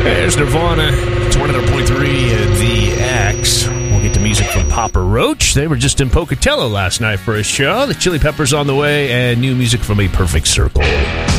There's Nirvana. It's 100.3 The X. We'll get to music from Papa Roach. They were just in Pocatello last night for a show. The Chili Peppers on the way, and new music from A Perfect Circle.